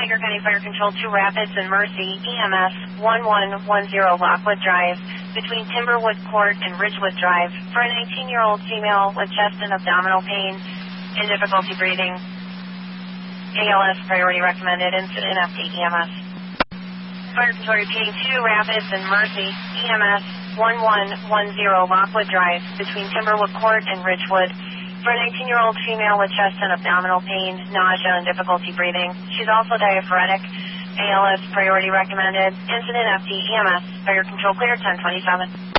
Tiger County Fire Control 2 Rapids and Mercy, EMS 1110 Lockwood Drive, between Timberwood Court and Ridgewood Drive, for a 19-year-old female with chest and abdominal pain and difficulty breathing. ALS priority recommended. Incident update EMS. Fire Control repeating 2 Rapids and Mercy, EMS 1110 Lockwood Drive, between Timberwood Court and Ridgewood, for a 19-year-old female with chest and abdominal pain, nausea, and difficulty breathing. She's also diaphoretic. ALS priority recommended. Incident FD EMS. Fire Control clear 1027.